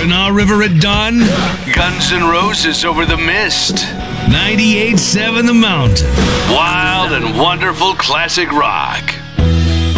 Kanawha River at dawn. Guns N' Roses over the mist. 98.7 The Mountain. Wild and wonderful classic rock.